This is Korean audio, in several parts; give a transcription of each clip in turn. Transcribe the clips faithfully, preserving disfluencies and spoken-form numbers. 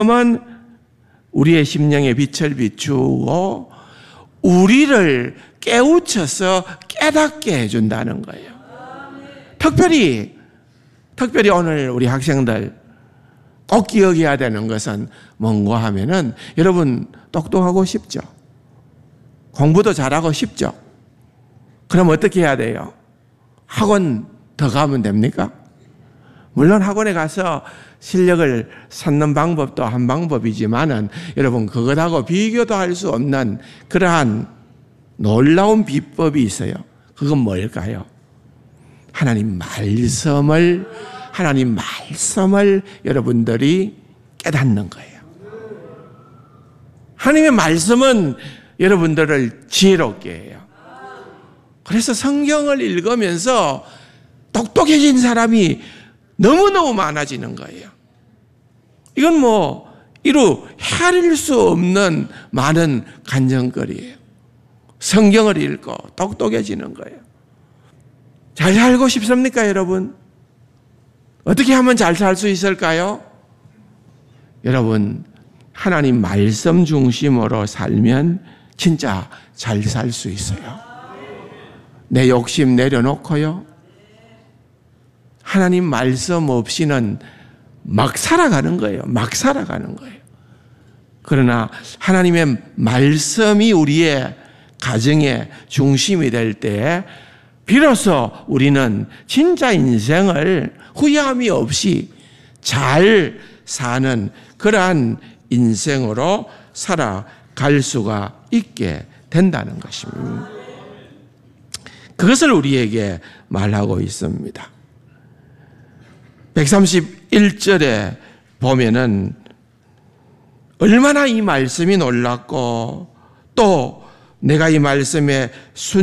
말씀은 우리의 심령에 빛을 비추고 우리를 깨우쳐서 깨닫게 해준다는 거예요. 특별히 특별히 오늘 우리 학생들 꼭 기억해야 되는 것은 뭔가 하면은 여러분 똑똑하고 싶죠? 공부도 잘하고 싶죠? 그럼 어떻게 해야 돼요? 학원 더 가면 됩니까? 물론 학원에 가서 실력을 쌓는 방법도 한 방법이지만은 여러분 그것하고 비교도 할 수 없는 그러한 놀라운 비법이 있어요. 그건 뭘까요? 하나님 말씀을 하나님 말씀을 여러분들이 깨닫는 거예요. 하나님의 말씀은 여러분들을 지혜롭게 해요. 그래서 성경을 읽으면서 똑똑해진 사람이 너무너무 많아지는 거예요. 이건 뭐 이루 헤아릴 수 없는 많은 간증거리예요. 성경을 읽고 똑똑해지는 거예요. 잘 살고 싶습니까, 여러분? 어떻게 하면 잘 살 수 있을까요? 여러분, 하나님 말씀 중심으로 살면 진짜 잘 살 수 있어요. 내 욕심 내려놓고요. 하나님 말씀 없이는 막 살아가는 거예요. 막 살아가는 거예요. 그러나 하나님의 말씀이 우리의 가정의 중심이 될 때 비로소 우리는 진짜 인생을 후회함이 없이 잘 사는 그러한 인생으로 살아갈 수가 있게 된다는 것입니다. 그것을 우리에게 말하고 있습니다. 백삼십일 절에 보면은 얼마나 이 말씀이 놀랍고 또 내가 이 말씀에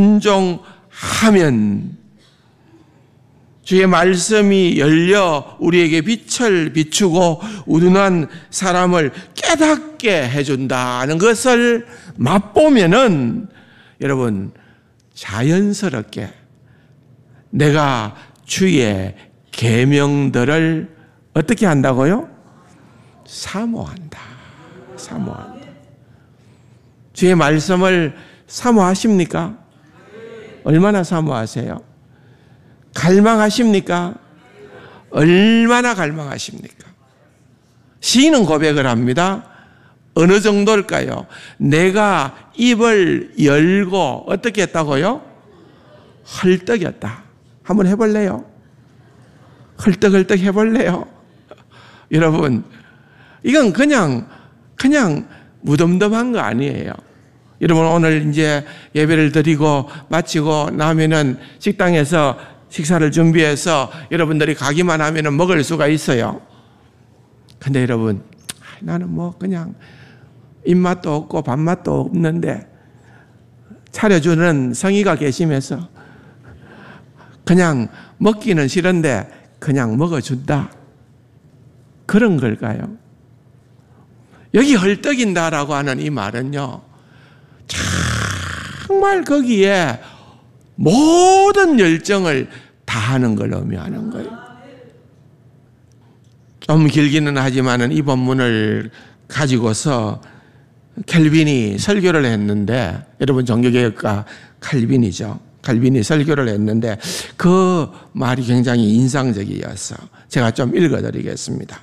순종하면 주의 말씀이 열려 우리에게 빛을 비추고 우둔한 사람을 깨닫게 해준다는 것을 맛보면은 여러분 자연스럽게 내가 주의 계명들을 어떻게 한다고요? 사모한다. 사모한다. 주의 말씀을 사모하십니까? 얼마나 사모하세요? 갈망하십니까? 얼마나 갈망하십니까? 시인은 고백을 합니다. 어느 정도일까요? 내가 입을 열고 어떻게 했다고요? 헐떡였다. 한번 해볼래요? 헐떡헐떡 해볼래요? 여러분, 이건 그냥, 그냥 무덤덤한 거 아니에요. 여러분, 오늘 이제 예배를 드리고 마치고 나면은 식당에서 식사를 준비해서 여러분들이 가기만 하면은 먹을 수가 있어요. 근데 여러분, 나는 뭐 그냥 입맛도 없고 밥맛도 없는데 차려주는 성의가 계시면서 그냥 먹기는 싫은데 그냥 먹어준다. 그런 걸까요? 여기 헐떡인다라고 하는 이 말은요, 정말 거기에 모든 열정을 다하는 걸 의미하는 거예요. 좀 길기는 하지만은 이 본문을 가지고서 켈빈이 설교를 했는데, 여러분 종교개혁가 칼빈이죠. 칼빈이 설교를 했는데 그 말이 굉장히 인상적이어서 제가 좀 읽어드리겠습니다.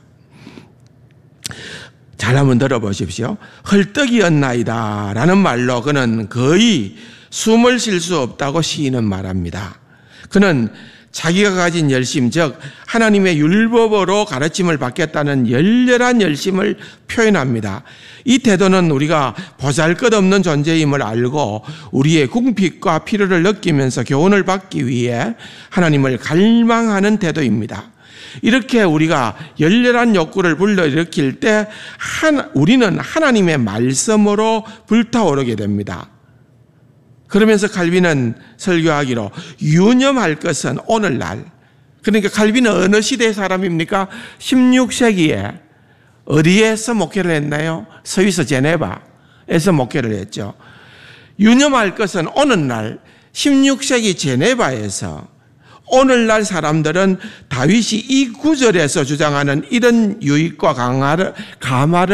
잘 한번 들어보십시오. 헐떡이었나이다 라는 말로 그는 거의 숨을 쉴 수 없다고 시인은 말합니다. 그는 자기가 가진 열심, 즉 하나님의 율법으로 가르침을 받겠다는 열렬한 열심을 표현합니다. 이 태도는 우리가 보잘것없는 존재임을 알고 우리의 궁핍과 필요를 느끼면서 교훈을 받기 위해 하나님을 갈망하는 태도입니다. 이렇게 우리가 열렬한 욕구를 불러일으킬 때 우리는 하나님의 말씀으로 불타오르게 됩니다. 그러면서 칼빈은 설교하기로 유념할 것은 오늘날, 그러니까 칼빈은 어느 시대의 사람입니까? 십육 세기에 어디에서 목회를 했나요? 스위스 제네바에서 목회를 했죠. 유념할 것은 오늘날 십육 세기 제네바에서 오늘날 사람들은 다윗이 이 구절에서 주장하는 이런 유익과 강화를, 감화를